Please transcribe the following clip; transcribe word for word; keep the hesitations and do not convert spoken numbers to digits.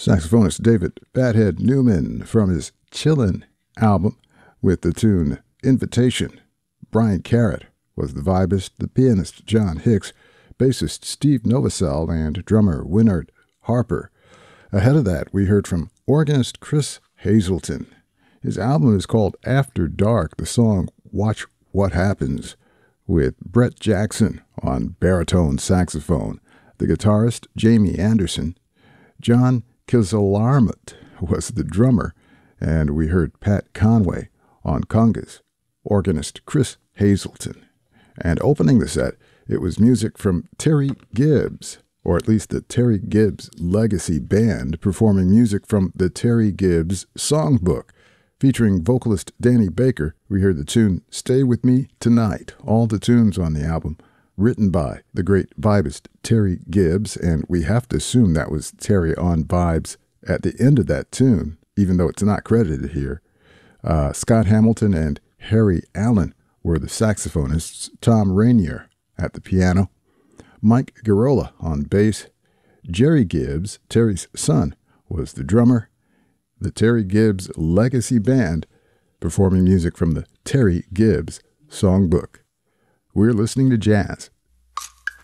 Saxophonist David Fathead Newman from his Chillin' album with the tune Invitation. Brian Carrott was the vibist, the pianist John Hicks, bassist Steve Novosel, and drummer Winard Harper. Ahead of that, we heard from organist Chris Hazelton. His album is called After Dark, the song Watch What Happens, with Brett Jackson on baritone saxophone, the guitarist Jamie Anderson. John Kizalarmut was the drummer, and we heard Pat Conway on congas, organist Chris Hazelton. And opening the set, it was music from Terry Gibbs, or at least the Terry Gibbs Legacy Band, performing music from the Terry Gibbs Songbook. Featuring vocalist Danny Baker, we heard the tune Stay With Me Tonight. All the tunes on the album written by the great vibist Terry Gibbs, and we have to assume that was Terry on vibes at the end of that tune, even though it's not credited here. Uh, Scott Hamilton and Harry Allen were the saxophonists, Tom Rainier at the piano, Mike Garola on bass, Jerry Gibbs, Terry's son, was the drummer. The Terry Gibbs Legacy Band performing music from the Terry Gibbs Songbook. We're listening to jazz